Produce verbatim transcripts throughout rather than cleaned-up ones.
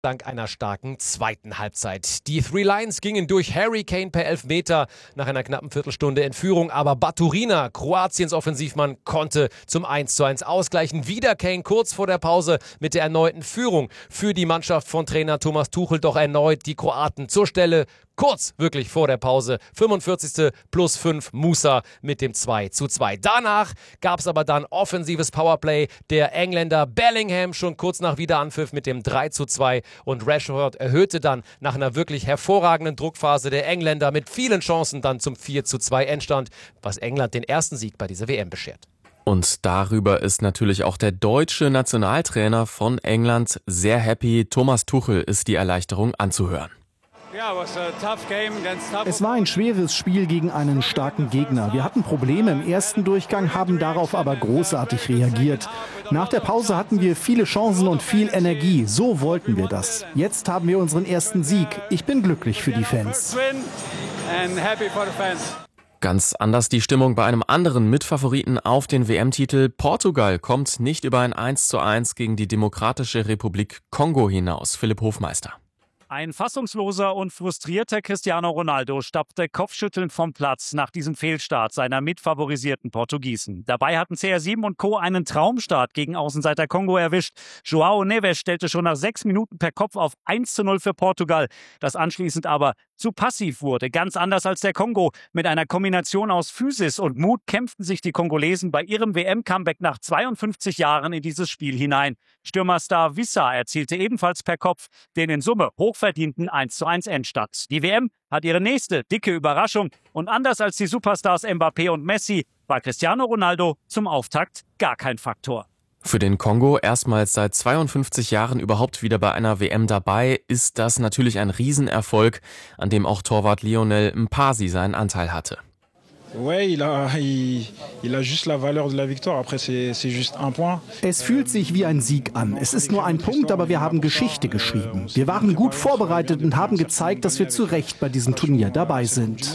dank einer starken zweiten Halbzeit. Die Three Lions gingen durch Harry Kane per Elfmeter nach einer knappen Viertelstunde in Führung, aber Baturina, Kroatiens Offensivmann, konnte zum eins zu eins ausgleichen. Wieder Kane kurz vor der Pause mit der erneuten Führung für die Mannschaft von Trainer Thomas Tuchel, doch erneut die Kroaten zur Stelle. Kurz wirklich vor der Pause, fünfundvierzigste plus fünf, Musa mit dem zwei zu zwei. Danach gab es aber dann offensives Powerplay der Engländer. Bellingham schon kurz nach Wiederanpfiff mit dem drei zu zwei und Rashford erhöhte dann nach einer wirklich hervorragenden Druckphase der Engländer mit vielen Chancen dann zum vier zu zwei Endstand, was England den ersten Sieg bei dieser W M beschert. Und darüber ist natürlich auch der deutsche Nationaltrainer von England sehr happy. Thomas Tuchel ist die Erleichterung anzuhören. Es war ein schweres Spiel gegen einen starken Gegner. Wir hatten Probleme im ersten Durchgang, haben darauf aber großartig reagiert. Nach der Pause hatten wir viele Chancen und viel Energie. So wollten wir das. Jetzt haben wir unseren ersten Sieg. Ich bin glücklich für die Fans. Ganz anders die Stimmung bei einem anderen Mitfavoriten auf den W M-Titel. Portugal kommt nicht über ein eins zu eins gegen die Demokratische Republik Kongo hinaus. Philipp Hofmeister. Ein fassungsloser und frustrierter Cristiano Ronaldo stappte kopfschüttelnd vom Platz nach diesem Fehlstart seiner mitfavorisierten Portugiesen. Dabei hatten C R sieben und Co. einen Traumstart gegen Außenseiter Kongo erwischt. João Neves stellte schon nach sechs Minuten per Kopf auf eins zu null für Portugal, das anschließend aber zu passiv wurde. Ganz anders als der Kongo. Mit einer Kombination aus Physis und Mut kämpften sich die Kongolesen bei ihrem W M-Comeback nach zweiundfünfzig Jahren in dieses Spiel hinein. Stürmerstar Wissa erzielte ebenfalls per Kopf den in Summe hochverdienten eins zu eins Endstand. Die W M hat ihre nächste dicke Überraschung und anders als die Superstars Mbappé und Messi war Cristiano Ronaldo zum Auftakt gar kein Faktor. Für den Kongo, erstmals seit zweiundfünfzig Jahren überhaupt wieder bei einer W M dabei, ist das natürlich ein Riesenerfolg, an dem auch Torwart Lionel Mpasi seinen Anteil hatte. Es fühlt sich wie ein Sieg an. Es ist nur ein Punkt, aber wir haben Geschichte geschrieben. Wir waren gut vorbereitet und haben gezeigt, dass wir zu Recht bei diesem Turnier dabei sind.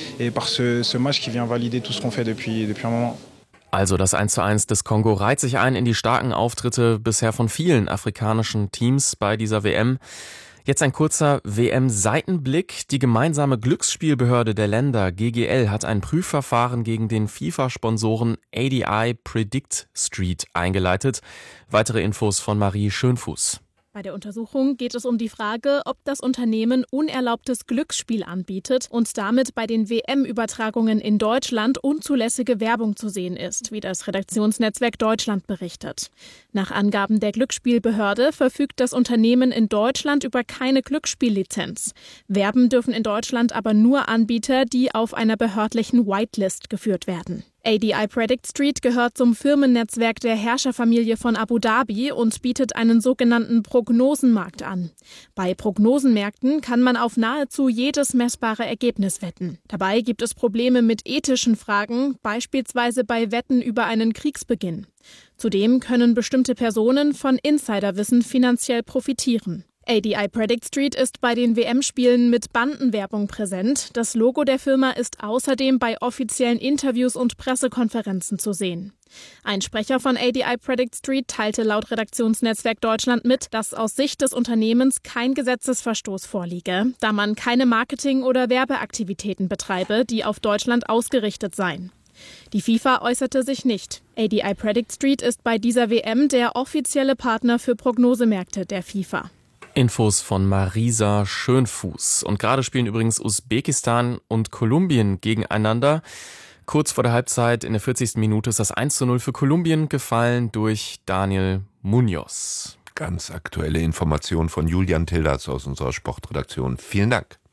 Also das eins zu eins des Kongo reiht sich ein in die starken Auftritte bisher von vielen afrikanischen Teams bei dieser W M. Jetzt ein kurzer W M-Seitenblick. Die gemeinsame Glücksspielbehörde der Länder G G L hat ein Prüfverfahren gegen den FIFA-Sponsoren A D I Predict Street eingeleitet. Weitere Infos von Marie Schönfuß. Bei der Untersuchung geht es um die Frage, ob das Unternehmen unerlaubtes Glücksspiel anbietet und damit bei den W M-Übertragungen in Deutschland unzulässige Werbung zu sehen ist, wie das Redaktionsnetzwerk Deutschland berichtet. Nach Angaben der Glücksspielbehörde verfügt das Unternehmen in Deutschland über keine Glücksspiellizenz. Werben dürfen in Deutschland aber nur Anbieter, die auf einer behördlichen Whitelist geführt werden. A D I Predict Street gehört zum Firmennetzwerk der Herrscherfamilie von Abu Dhabi und bietet einen sogenannten Prognosenmarkt an. Bei Prognosenmärkten kann man auf nahezu jedes messbare Ergebnis wetten. Dabei gibt es Probleme mit ethischen Fragen, beispielsweise bei Wetten über einen Kriegsbeginn. Zudem können bestimmte Personen von Insiderwissen finanziell profitieren. A D I Predict Street ist bei den W M-Spielen mit Bandenwerbung präsent. Das Logo der Firma ist außerdem bei offiziellen Interviews und Pressekonferenzen zu sehen. Ein Sprecher von A D I Predict Street teilte laut Redaktionsnetzwerk Deutschland mit, dass aus Sicht des Unternehmens kein Gesetzesverstoß vorliege, da man keine Marketing- oder Werbeaktivitäten betreibe, die auf Deutschland ausgerichtet seien. Die FIFA äußerte sich nicht. A D I Predict Street ist bei dieser W M der offizielle Partner für Prognosemärkte der FIFA. Infos von Marisa Schönfuß. Und gerade spielen übrigens Usbekistan und Kolumbien gegeneinander. Kurz vor der Halbzeit in der vierzigsten Minute ist das eins zu null für Kolumbien gefallen durch Daniel Munoz. Ganz aktuelle Informationen von Julian Tilders aus unserer Sportredaktion. Vielen Dank.